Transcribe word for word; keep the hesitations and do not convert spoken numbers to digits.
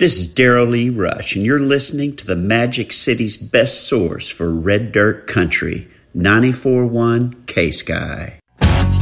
This is Daryl Lee Rush, and you're listening to the Magic City's best source for red dirt country, ninety-four point one K-Sky.